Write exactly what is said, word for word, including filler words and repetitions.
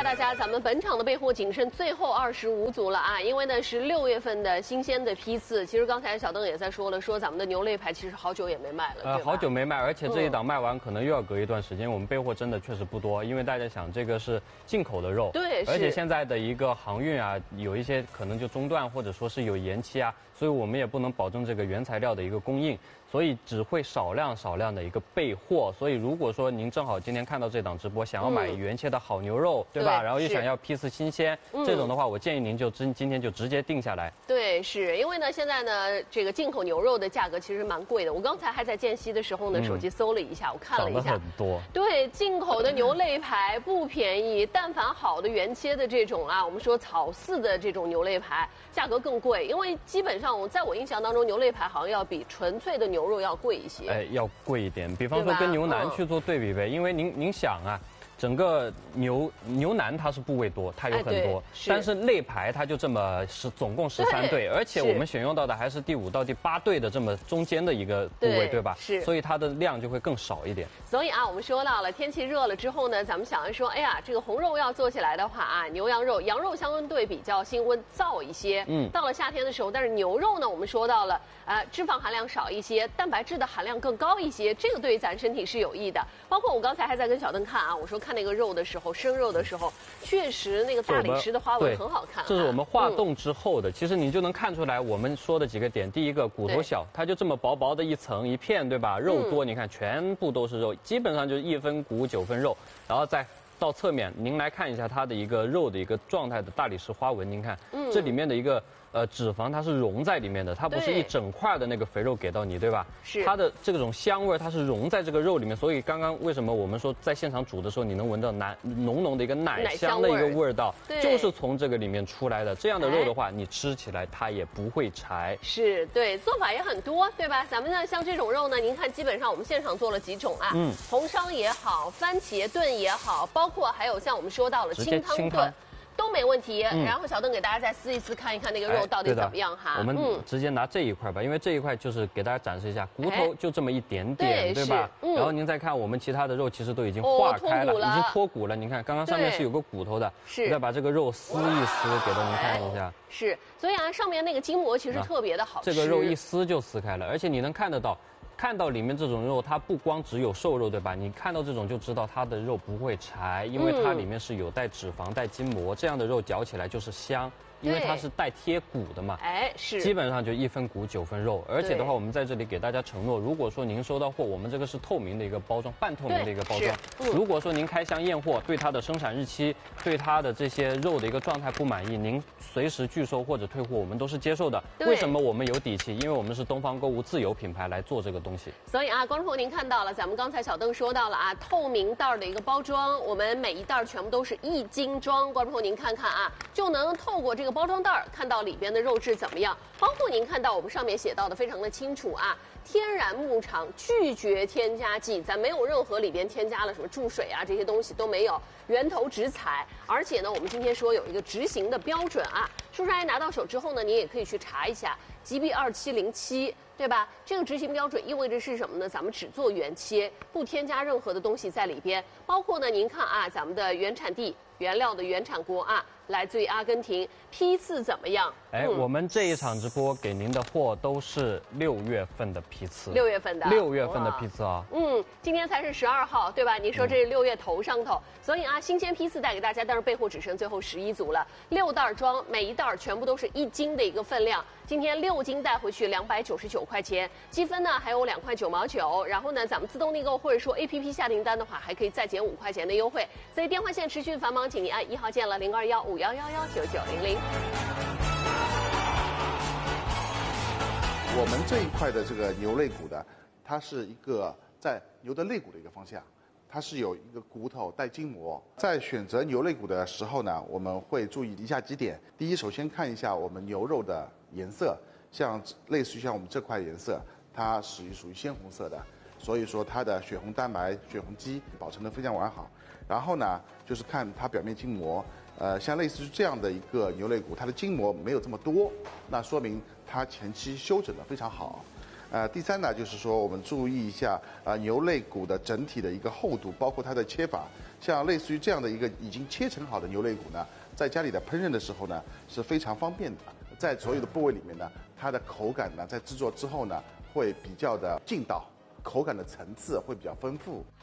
大家，咱们本场的备货仅剩最后二十五组了啊！因为呢是六月份的新鲜的批次。其实刚才小邓也在说了，说咱们的牛肋排其实好久也没卖了， 呃，好久没卖，而且这一档卖完可能又要隔一段时间。 嗯、 我们备货真的确实不多，因为大家想这个是进口的肉， 对， 而且现在的一个航运啊，有一些可能就中断或者说是有延期啊，所以我们也不能保证这个原材料的一个供应。 所以只会少量少量的一个备货，所以如果说您正好今天看到这档直播，想要买原切的好牛肉，嗯、对吧？对然后又想要批次新鲜，嗯、这种的话，我建议您就今今天就直接定下来。 对，是因为呢，现在呢，这个进口牛肉的价格其实蛮贵的。我刚才还在间隙的时候呢，嗯、手机搜了一下，我看了一下， 涨了很多。 对，进口的牛肋排不便宜，但凡好的原切的这种啊，我们说草饲的这种牛肋排，价格更贵，因为基本上我在我印象当中，牛肋排好像要比纯粹的牛肉要贵一些。 哎，要贵一点。比方说跟牛腩去做对比呗，因为您您想啊，整个牛牛腩它是部位多，它有很多，但是肋排它就这么十总共十三对，而且我们选用到的还是第五到第八对的这么中间的一个部位，对吧？是，所以它的量就会更少一点。 所以啊，我们说到了天气热了之后呢，咱们想着说，哎呀，这个红肉要做起来的话啊，牛羊肉，羊肉相对比较辛温燥一些。嗯，到了夏天的时候，但是牛肉呢，我们说到了，呃，脂肪含量少一些，蛋白质的含量更高一些，这个对于咱身体是有益的。包括我刚才还在跟小邓看啊，我说看那个肉的时候，生肉的时候，确实那个大理石的花纹很好看、啊。 这是我们化冻之后的，嗯、其实你就能看出来我们说的几个点。第一个，骨头小，它就这么薄薄的一层一片，对吧？肉多，嗯、你看全部都是肉，基本上就是一分骨九分肉，然后再。 到侧面，您来看一下它的一个肉的一个状态的大理石花纹，您看，嗯、这里面的一个呃脂肪它是融在里面的，它不是一整块的那个肥肉给到你，对吧？是。它的这种香味它是融在这个肉里面，所以刚刚为什么我们说在现场煮的时候你能闻到奶浓浓的一个奶香的一个味道，就是从这个里面出来的。这样的肉的话，你吃起来它也不会柴。 是对，做法也很多，对吧？咱们呢像这种肉呢，您看基本上我们现场做了几种啊，嗯，红烧也好，番茄炖也好，包。 包括还有像我们说到了清汤炖，都没问题。嗯、然后小邓给大家再撕一撕，看一看那个肉到底怎么样哈。 哎、我们直接拿这一块吧，因为这一块就是给大家展示一下，骨头就这么一点点，哎、对, 对吧？嗯、然后您再看我们其他的肉，其实都已经化开了，哦、了已经脱骨了。您看，刚刚上面是有个骨头的，是。再把这个肉撕一撕，给到您看一下。 是，所以啊，上面那个筋膜其实特别的好吃。 这个肉一撕就撕开了，而且你能看得到。 看到里面这种肉，它不光只有瘦肉，对吧？你看到这种就知道它的肉不会柴，因为它里面是有带脂肪、带筋膜，这样的肉嚼起来就是香。 因为它是带贴骨的嘛，哎，是，基本上就一分骨九分肉，而且的话，我们在这里给大家承诺，如果说您收到货，我们这个是透明的一个包装，半透明的一个包装。嗯、如果说您开箱验货，对它的生产日期、对它的这些肉的一个状态不满意，您随时拒收或者退货，我们都是接受的。为什么我们有底气？因为我们是东方购物自有品牌来做这个东西。 所以啊，观众朋友您看到了，咱们刚才小邓说到了啊，透明袋的一个包装，我们每一袋全部都是一斤装，观众朋友您看看啊，就能透过这个包装袋看到里边的肉质怎么样，包括您看到我们上面写到的非常的清楚啊，天然牧场拒绝添加剂，咱没有任何里边添加了什么注水啊这些东西都没有，源头直采，而且呢，我们今天说有一个执行的标准啊，叔叔阿姨拿到手之后呢，你也可以去查一下 G B 二七零七。 对吧？这个执行标准意味着是什么呢？咱们只做原切，不添加任何的东西在里边。包括呢，您看啊，咱们的原产地、原料的原产国啊，来自于阿根廷，批次怎么样？ 哎，嗯、我们这一场直播给您的货都是六月份的批次， 六月份的， 六月份的批次啊。 嗯，今天才是十二号，对吧？你说这是六月头上头，嗯、所以啊，新鲜批次带给大家，但是备货只剩最后十一组了，六袋装，每一袋全部都是一斤的一个分量。 今天六斤带回去两百九十九块钱，积分呢还有两块九毛九。然后呢，咱们自动订购或者说 A P P 下订单的话，还可以再减五块钱的优惠。所以电话线持续繁忙，请您按一号键了零二幺五幺幺幺九九零零。 我们这一块的这个牛肋骨的，它是一个在牛的肋骨的一个方向。 它是有一个骨头带筋膜，在选择牛肋骨的时候呢，我们会注意以下几点。第一，首先看一下我们牛肉的颜色，像类似于像我们这块颜色，它属于属于鲜红色的，所以说它的血红蛋白、血红肌保存得非常完好。然后呢，就是看它表面筋膜，呃，像类似于这样的一个牛肋骨，它的筋膜没有这么多，那说明它前期修整得非常好。 呃，第三呢，就是说我们注意一下啊、呃、牛肋骨的整体的一个厚度，包括它的切法。像类似于这样的一个已经切成好的牛肋骨呢，在家里的烹饪的时候呢是非常方便的。在所有的部位里面呢，它的口感呢在制作之后呢会比较的劲道，口感的层次会比较丰富。